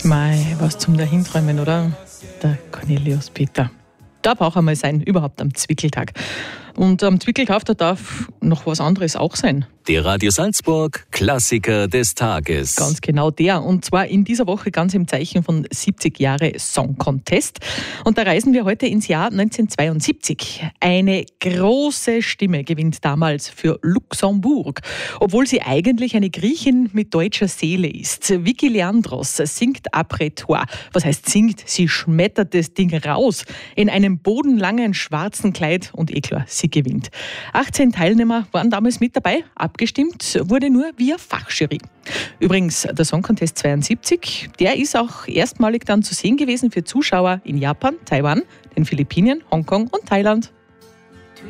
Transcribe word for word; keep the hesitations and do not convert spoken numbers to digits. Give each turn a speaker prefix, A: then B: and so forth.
A: Mei, was zum Dahinträumen, oder? Der Cornelius Peter. Darf auch einmal sein, überhaupt am Zwickeltag. Und am Zwickeltag, da darf noch was anderes auch sein.
B: Der Radio Salzburg Klassiker des Tages.
A: Ganz genau der. Und zwar in dieser Woche ganz im Zeichen von siebzig Jahre Song Contest. Und da reisen wir heute ins Jahr neunzehnhundertzweiundsiebzig. Eine große Stimme gewinnt damals für Luxemburg, obwohl sie eigentlich eine Griechin mit deutscher Seele ist. Vicky Leandros singt Après-toi. Was heißt singt? Sie schmettert das Ding raus in einem bodenlangen schwarzen Kleid und eh klar, sie gewinnt. achtzehn Teilnehmer waren damals mit dabei. Abgestimmt wurde nur via Fachjury. Übrigens, der Song Contest zweiundsiebzig, der ist auch erstmalig dann zu sehen gewesen für Zuschauer in Japan, Taiwan, den Philippinen, Hongkong und Thailand.